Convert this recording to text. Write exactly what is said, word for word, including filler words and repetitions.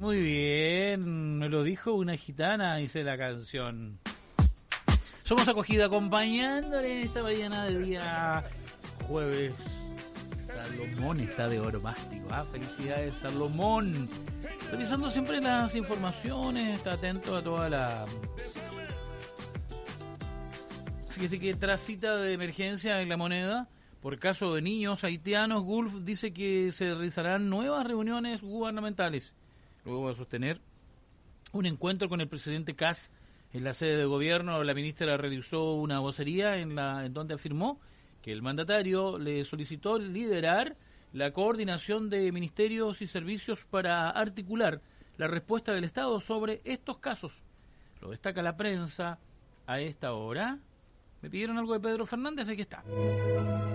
Muy bien, me lo dijo una gitana, dice la canción. Somos acogida acompañándole en esta mañana de día jueves. Salomón está de oro mástico, ¿ah? Felicidades, Salomón. Revisando siempre las informaciones, está atento a toda la... Fíjese que tras cita de emergencia en La Moneda, por caso de niños haitianos, Gulf dice que se realizarán nuevas reuniones gubernamentales. Luego va a sostener un encuentro con el presidente Kass en la sede de gobierno. La ministra realizó una vocería en, la, en donde afirmó que el mandatario le solicitó liderar la coordinación de ministerios y servicios para articular la respuesta del Estado sobre estos casos. Lo destaca la prensa a esta hora. Me pidieron algo de Pedro Fernández, aquí está.